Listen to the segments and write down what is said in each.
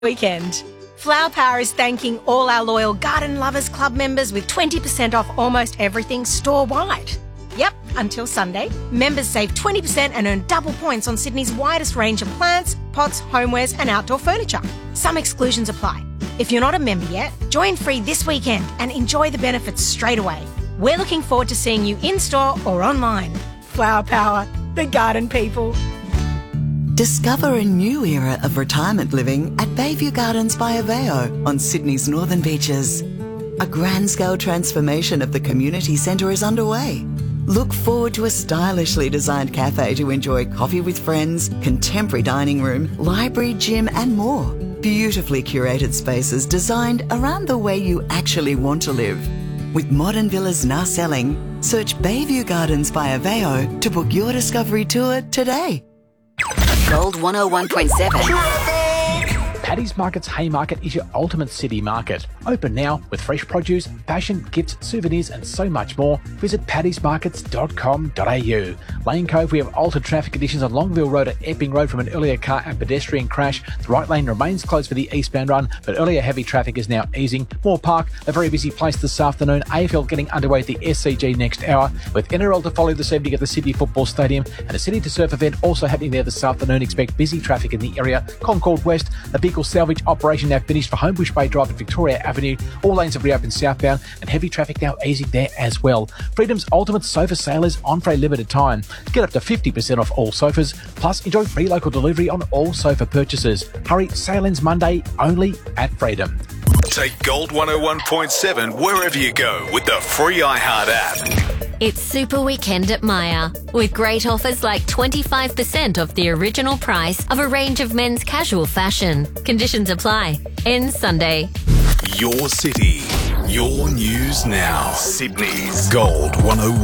weekend. Flower Power is thanking all our loyal Garden Lovers Club members with 20% off almost everything store-wide. Yep, until Sunday, members save 20% and earn double points on Sydney's widest range of plants, pots, homewares and outdoor furniture. Some exclusions apply. If you're not a member yet, join free this weekend and enjoy the benefits straight away. We're looking forward to seeing you in-store or online. Flower Power, the garden people. Discover a new era of retirement living at Bayview Gardens by Aveo on Sydney's northern beaches. A grand-scale transformation of the community centre is underway. Look forward to a stylishly designed cafe to enjoy coffee with friends, contemporary dining room, library, gym and more. Beautifully curated spaces designed around the way you actually want to live. With modern villas now selling, search Bayview Gardens by Aveo to book your discovery tour today. Gold 101.7. Paddy's Market's Haymarket is your ultimate city market. Open now with fresh produce, fashion, gifts, souvenirs and so much more. Visit paddysmarkets.com.au. Lane Cove, we have altered traffic conditions on Longville Road at Epping Road from an earlier car and pedestrian crash. The right lane remains closed for the eastbound run, but earlier heavy traffic is now easing. Moore Park, a very busy place this afternoon. AFL getting underway at the SCG next hour, with NRL to follow this evening at the Sydney Football Stadium, and a City to Surf event also happening there this afternoon. Expect busy traffic in the area. Concord West, a vehicle salvage operation now finished for Homebush Bay Drive and Victoria Avenue. All lanes have reopened southbound and heavy traffic now easing there as well. Freedom's ultimate sofa sale is on for a limited time. Get up to 50% off all sofas, plus enjoy free local delivery on all sofa purchases. Hurry, sale ends Monday only at Freedom. Take Gold 101.7 wherever you go with the free iHeart app. It's Super Weekend at Myer, with great offers like 25% off the original price of a range of men's casual fashion. Conditions apply. Ends Sunday. Your city, your news now. Sydney's Gold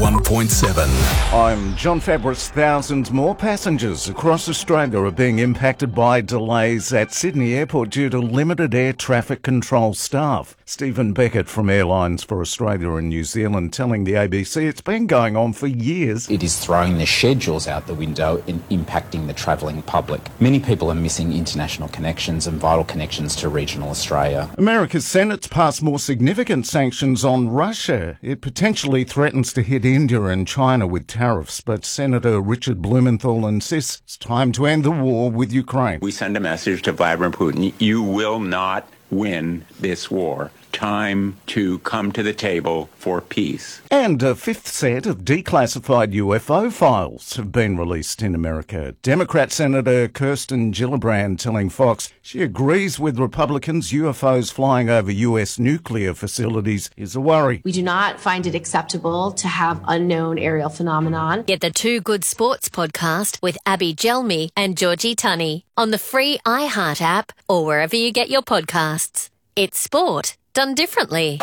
101.7. I'm John Fabris. Thousands more passengers across Australia are being impacted by delays at Sydney Airport due to limited air traffic control staff. Stephen Beckett from Airlines for Australia and New Zealand telling the ABC it's been going on for years. It is throwing the schedules out the window and impacting the travelling public. Many people are missing international connections and vital connections to regional Australia. America's Senate's passed more significant sanctions on Russia. It potentially threatens to hit India and China with tariffs, but Senator Richard Blumenthal insists it's time to end the war with Ukraine. We send a message to Vladimir Putin: you will not win this war. Time to come to the table for peace. And a fifth set of declassified UFO files have been released in America. Democrat Senator Kirsten Gillibrand telling Fox she agrees with Republicans UFOs flying over US nuclear facilities is a worry. We do not find it acceptable to have unknown aerial phenomenon. Get the Two Good Sports podcast with Abby Gelmi and Georgie Tunney on the free iHeart app or wherever you get your podcasts. It's sport done differently.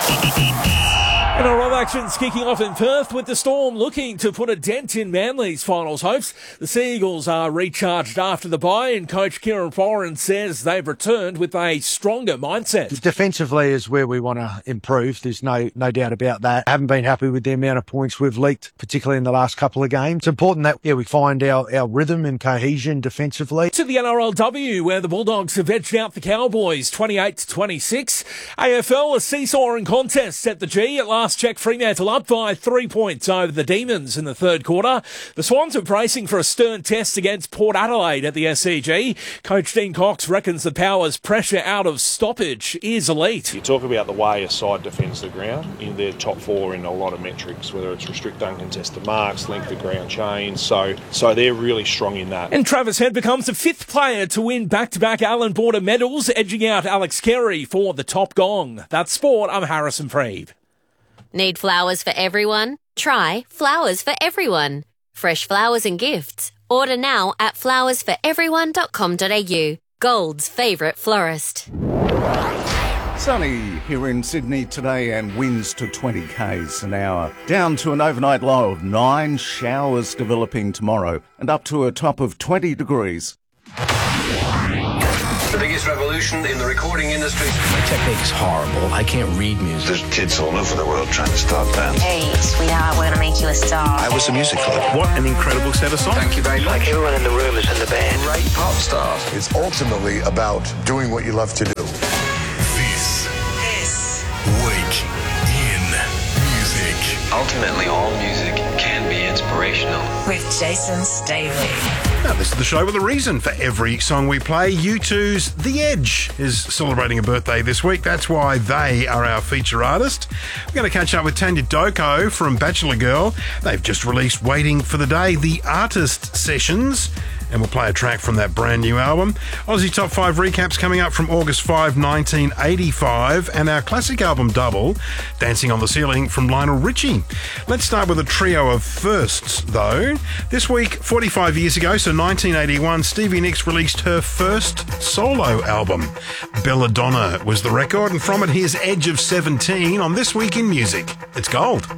NRL action's kicking off in Perth with the Storm looking to put a dent in Manly's finals hopes. The Seagulls are recharged after the bye, and coach Kieran Foran says they've returned with a stronger mindset. Defensively is where we want to improve. There's no doubt about that. I haven't been happy with the amount of points we've leaked, particularly in the last couple of games. It's important that we find our rhythm and cohesion defensively. To the NRLW, where the Bulldogs have edged out the Cowboys 28-26. AFL, a seesawing contest at the G. At last check, Fremantle up by 3 points over the Demons in the third quarter. The Swans are bracing for a stern test against Port Adelaide at the SCG. Coach Dean Cox reckons the Power's pressure out of stoppage is elite. You talk about the way a side defends the ground. In their top four in a lot of metrics, whether it's restrict uncontested marks, length of ground chains. So they're really strong in that. And Travis Head becomes the fifth player to win back-to-back Allan Border medals, edging out Alex Carey for the top gong. That's sport. I'm Harrison Freed. Need flowers for everyone? Try Flowers for Everyone. Fresh flowers and gifts. Order now at flowersforeveryone.com.au. Gold's favourite florist. Sunny here in Sydney today and winds to 20 k's an hour. Down to an overnight low of 9, showers developing tomorrow and up to a top of 20 degrees. The biggest revolution in the recording industry. My technique's horrible. I can't read music. There's kids all over the world trying to start bands. Hey, sweetheart, we're going to make you a star. I was a music club. What an incredible set of songs. Thank you very much. Like everyone in the room is in the band. Great pop stars. It's ultimately about doing what you love to do. This week in music. Ultimately, all music can be inspirational. With Jason Staley. Now, this is the show with a reason for every song we play. U2's The Edge is celebrating a birthday this week. That's why they are our feature artist. We're going to catch up with Tanya Doko from Bachelor Girl. They've just released Waiting for the Day, the Artist Sessions. And we'll play a track from that brand new album. Aussie Top 5 recaps coming up from August 5, 1985. And our classic album double, Dancing on the Ceiling from Lionel Richie. Let's start with a trio of firsts, though. This week, 45 years ago, so 1981, Stevie Nicks released her first solo album. Belladonna was the record, and from it, here's Edge of 17 on This Week in Music. It's gold.